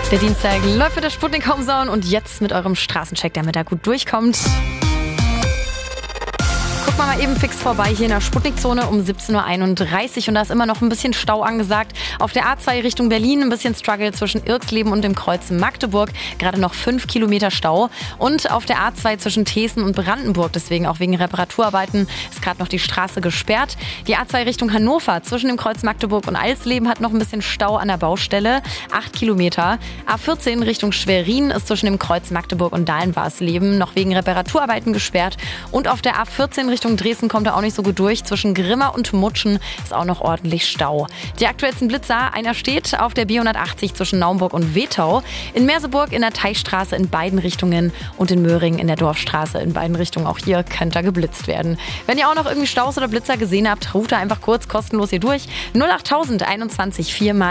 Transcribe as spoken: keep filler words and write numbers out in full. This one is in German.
Der Dienstag läuft mit der Sputnik Homezone und jetzt mit eurem Straßencheck, damit er gut durchkommt. Guck mal, mal eben fix vorbei hier in der Sputnik-Zone um siebzehn Uhr einunddreißig und da ist immer noch ein bisschen Stau angesagt. Auf der A zwei Richtung Berlin ein bisschen Struggle zwischen Irxleben und dem Kreuz Magdeburg. Gerade noch fünf Kilometer Stau. Und auf der A zwei zwischen Thesen und Brandenburg, deswegen auch wegen Reparaturarbeiten, ist gerade noch die Straße gesperrt. Die A zwei Richtung Hannover zwischen dem Kreuz Magdeburg und Alsleben hat noch ein bisschen Stau an der Baustelle. acht Kilometer. A vierzehn Richtung Schwerin ist zwischen dem Kreuz Magdeburg und Dahlenwarsleben noch wegen Reparaturarbeiten gesperrt. Und auf der A vierzehn Richtung Dresden kommt er auch nicht so gut durch. Zwischen Grimma und Mutschen ist auch noch ordentlich Stau. Die aktuellsten Blitzer, einer steht auf der B hundertachtzig zwischen Naumburg und Wetau, in Merseburg in der Teichstraße in beiden Richtungen und in Möhring in der Dorfstraße in beiden Richtungen. Auch hier könnte er geblitzt werden. Wenn ihr auch noch irgendwie Staus oder Blitzer gesehen habt, ruft da einfach kurz kostenlos hier durch. null acht null null eins eins vier mal